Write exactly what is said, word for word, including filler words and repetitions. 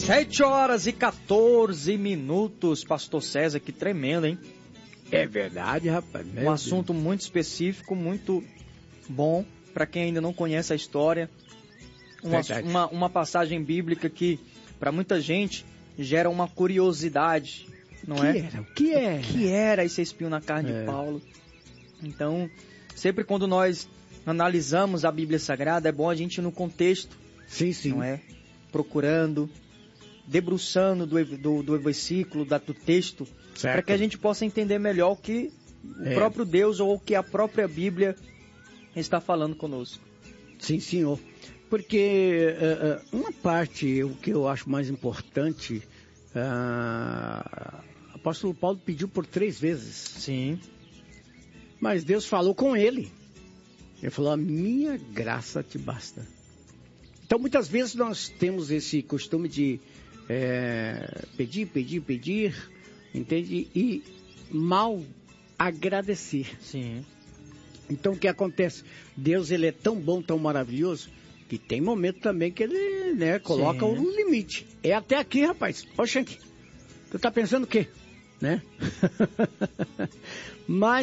Sete horas e quatorze minutos, Pastor César, que tremendo, hein? É verdade, rapaz. Um assunto muito específico, muito bom, para quem ainda não conhece a história. Uma, uma, uma passagem bíblica que, para muita gente, gera uma curiosidade, não que é? Era? O que era? O que era esse espinho na carne é. de Paulo? Então, sempre quando nós analisamos a Bíblia Sagrada, é bom a gente ir no contexto, sim, sim. não é? Procurando, debruçando do, do, do versículo, da, do texto, para que a gente possa entender melhor o que o é. próprio Deus ou o que a própria Bíblia está falando conosco. Sim, senhor. Porque uh, uma parte, o que eu acho mais importante, uh, o apóstolo Paulo pediu por três vezes. Sim. Mas Deus falou com ele. Ele falou, a minha graça te basta. Então, muitas vezes nós temos esse costume de é, pedir, pedir, pedir, entende? E mal agradecer. Sim. Então, o que acontece? Deus, ele é tão bom, tão maravilhoso, que tem momento também que ele, né, coloca um limite. É até aqui, rapaz. Ô, Shank, tu tá pensando o quê? Né? Mas